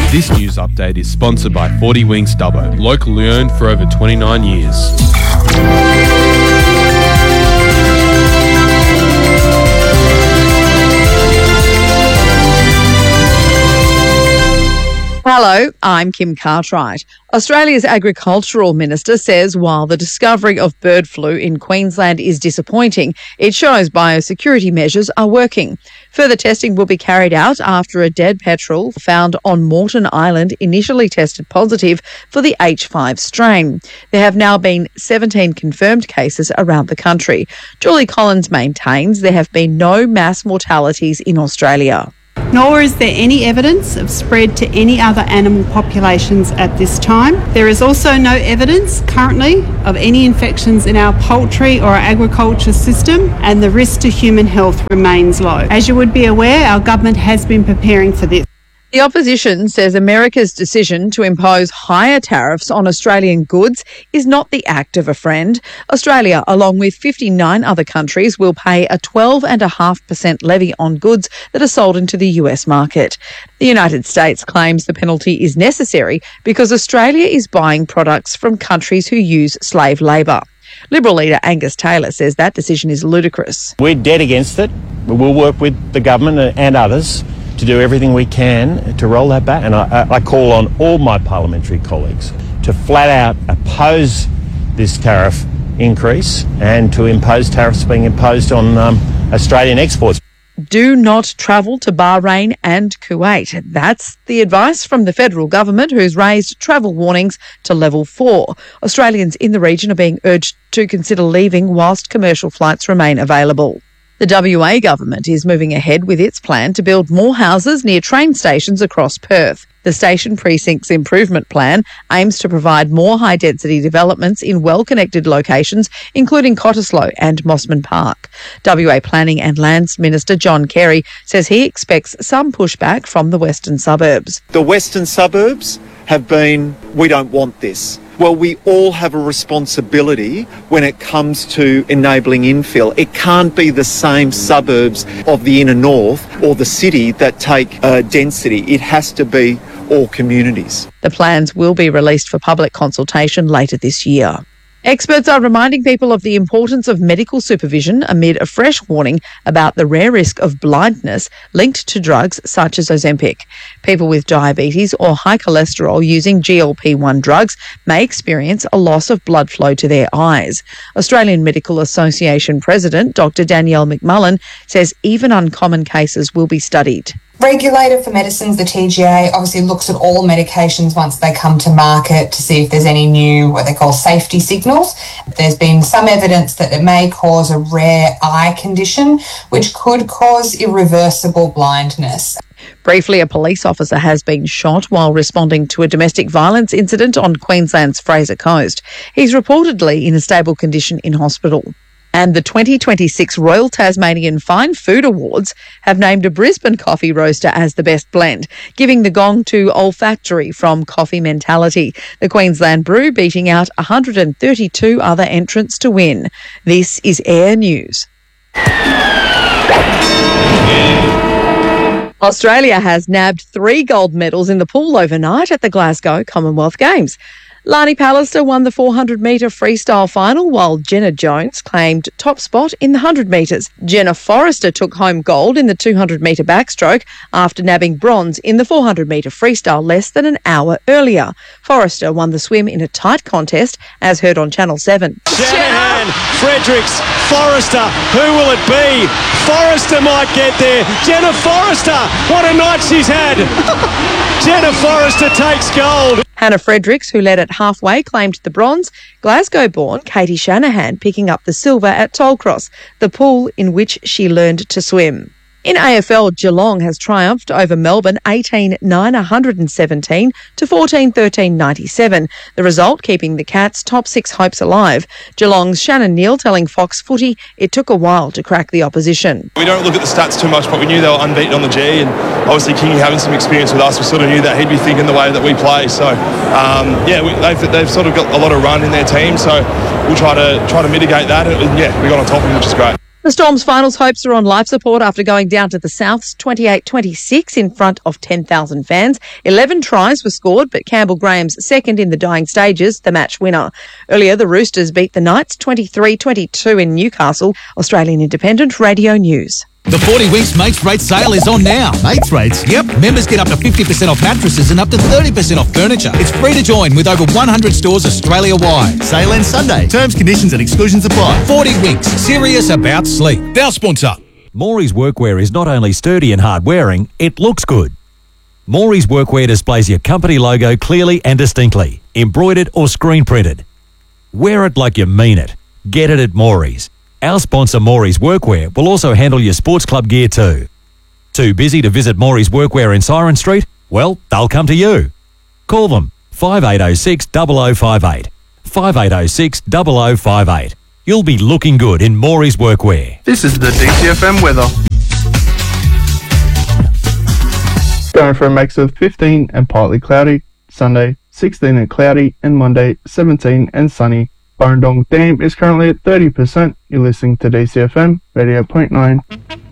This news update is sponsored by 40 Wing Stubbo, locally owned for over 29 years. Hello, I'm Kim Cartwright. Australia's Agricultural Minister says while the discovery of bird flu in Queensland is disappointing, it shows biosecurity measures are working. Further testing will be carried out after a dead petrel found on Moreton Island initially tested positive for the H5 strain. There have now been 17 confirmed cases around the country. Julie Collins maintains there have been no mass mortalities in Australia. Nor is there any evidence of spread to any other animal populations at this time. There is also no evidence currently of any infections in our poultry or our agriculture system, and the risk to human health remains low. As you would be aware, our government has been preparing for this. The opposition says America's decision to impose higher tariffs on Australian goods is not the act of a friend. Australia, along with 59 other countries, will pay a 12.5% levy on goods that are sold into the US market. The United States claims the penalty is necessary because Australia is buying products from countries who use slave labour. Liberal leader Angus Taylor says that decision is ludicrous. We're dead against it. We'll work with the government and others to do everything we can to roll that back. And I call on all my parliamentary colleagues to flat out oppose this tariff increase and to impose tariffs being imposed on Australian exports. Do not travel to Bahrain and Kuwait. That's the advice from the federal government, who's raised travel warnings to level 4. Australians in the region are being urged to consider leaving whilst commercial flights remain available. The WA government is moving ahead with its plan to build more houses near train stations across Perth. The Station Precinct's improvement plan aims to provide more high-density developments in well-connected locations, including Cottesloe and Mossman Park. WA Planning and Lands Minister John Kerry says he expects some pushback from the western suburbs. The western suburbs have been, we don't want this. Well, we all have a responsibility when it comes to enabling infill. It can't be the same suburbs of the inner north or the city that take density. It has to be all communities. The plans will be released for public consultation later this year. Experts are reminding people of the importance of medical supervision amid a fresh warning about the rare risk of blindness linked to drugs such as Ozempic. People with diabetes or high cholesterol using GLP-1 drugs may experience a loss of blood flow to their eyes. Australian Medical Association President Dr. Danielle McMullen says even uncommon cases will be studied. Regulator for Medicines, the TGA, obviously looks at all medications once they come to market to see if there's any new, what they call safety signals. There's been some evidence that it may cause a rare eye condition, which could cause irreversible blindness. Briefly, a police officer has been shot while responding to a domestic violence incident on Queensland's Fraser Coast. He's reportedly in a stable condition in hospital. And the 2026 Royal Tasmanian Fine Food Awards have named a Brisbane coffee roaster as the best blend, giving the gong to Olfactory from Coffee Mentality, the Queensland brew beating out 132 other entrants to win. This is Air News. Australia has nabbed 3 gold medals in the pool overnight at the Glasgow Commonwealth Games. Lani Pallister won the 400-metre freestyle final, while Jenna Jones claimed top spot in the 100 metres. Jenna Forrester took home gold in the 200-metre backstroke after nabbing bronze in the 400-metre freestyle less than an hour earlier. Forrester won the swim in a tight contest, as heard on Channel 7. Shanahan, Fredericks, Forrester, who will it be? Forrester might get there. Jenna Forrester, what a night she's had. Jenna Forrester takes gold. Hannah Fredericks, who led at halfway, claimed the bronze. Glasgow-born Katie Shanahan picking up the silver at Tollcross, the pool in which she learned to swim. In AFL, Geelong has triumphed over Melbourne 18-9-117 to 14-13-97, the result keeping the Cats' top 6 hopes alive. Geelong's Shannon Neal telling Fox Footy it took a while to crack the opposition. We don't look at the stats too much, but we knew they were unbeaten on the G, and obviously Kingy having some experience with us, we sort of knew that he'd be thinking the way that we play. So, they've sort of got a lot of run in their team, so we'll try to mitigate that. And, we got on top of them, which is great. The Storm's finals hopes are on life support after going down to the Souths 28-26 in front of 10,000 fans. 11 tries were scored, but Campbell Graham's second in the dying stages, the match winner. Earlier, the Roosters beat the Knights 23-22 in Newcastle. Australian Independent Radio News. The 40 Winks Mates Rate sale is on now. Mates Rates? Yep. Members get up to 50% off mattresses and up to 30% off furniture. It's free to join with over 100 stores Australia-wide. Sale ends Sunday. Terms, conditions and exclusions apply. 40 Winks. Serious about sleep. Our sponsor. Maury's Workwear is not only sturdy and hard wearing, it looks good. Maury's Workwear displays your company logo clearly and distinctly, embroidered or screen printed. Wear it like you mean it. Get it at Maury's. Our sponsor Maury's Workwear will also handle your sports club gear too. Too busy to visit Maury's Workwear in Siren Street? Well, they'll come to you. Call them 5806 0058. 5806 0058. You'll be looking good in Maury's Workwear. This is the DCFM weather. Going for a max of 15 and partly cloudy. Sunday, 16 and cloudy, and Monday, 17 and sunny. Burrendong Dam is currently at 30%. You're listening to DCFM, Radio.9.